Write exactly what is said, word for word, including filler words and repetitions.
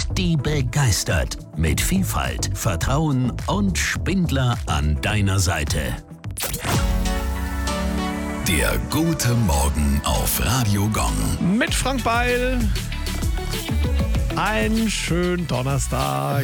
und die begeistert. Mit Vielfalt, Vertrauen und Spindler an deiner Seite. Der gute Morgen auf Radio Gong. Mit Frank Beil. Einen schönen Donnerstag.